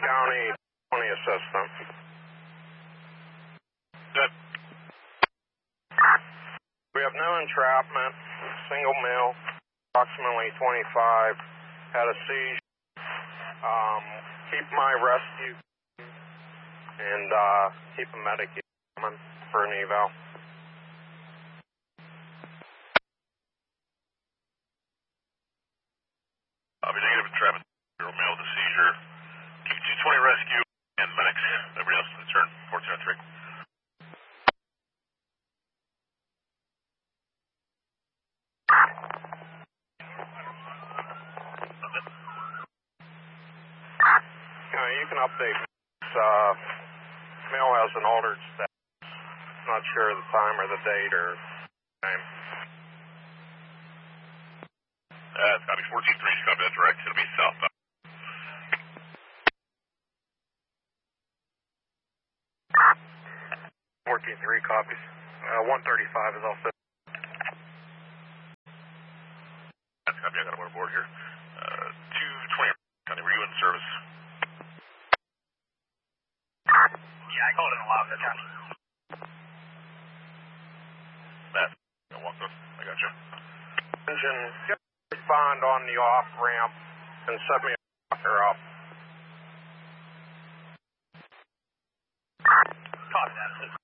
County 20 assistant. Good. We have no entrapment, single male, approximately 25, had a seizure. Keep my rescue and keep a medic coming for an eval. I'll be negative entrapment. Zero male with a seizure. Keep 220 rescue and medics. Everybody else in the turn. 1403. You can update. Male has an altered status. Not sure of the time or the date or name. It's got to be 14-3. Copy that direct. It'll be southbound. 14-3 copies. 135 is also. That's copy. I got him on board here. 220. County, were you in service? Yeah, I called it a lot of time. Matt, I walk those. I got you. Engine, respond on the off ramp and set me a blocker up. Copy that.